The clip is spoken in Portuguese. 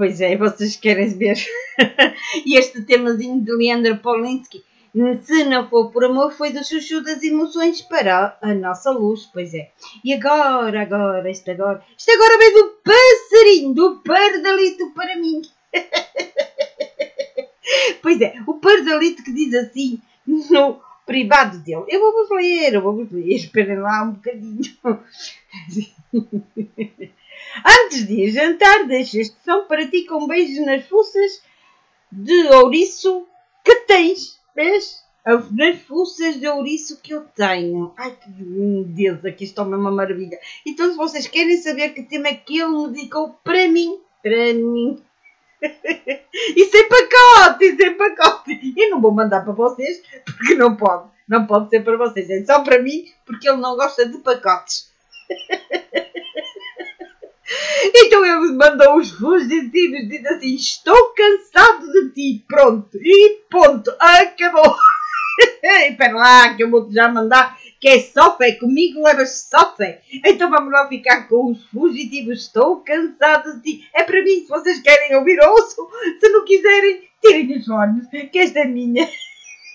Pois é, vocês querem ver este temazinho de Leandro Polinsky. Se não for por amor, foi do chuchu das emoções para a nossa luz, pois é. E isto agora vem do passarinho, do pardalito para mim. Pois é, o pardalito que diz assim no privado dele. Eu vou-vos ler, esperem lá um bocadinho. Antes de ir jantar, deixo este som para ti com beijos nas fuças de ouriço que tens. Vês? Nas fuças de ouriço que eu tenho. Ai, que Deus, aqui está uma maravilha. Então, se vocês querem saber que tema é que ele me dedicou para mim. E sem pacote. Eu não vou mandar para vocês, porque não pode. Não pode ser para vocês. É só para mim, porque ele não gosta de pacotes. Então ele mandou os fugitivos, diz assim: estou cansado de ti, pronto, e ponto, acabou. Espera lá que eu vou-te já mandar, que é só fé, comigo levas só fé. Então vamos lá ficar com os fugitivos, estou cansado de ti. É para mim, se vocês querem ouvir, ouçam, se não quiserem, tirem os fones, que esta é minha.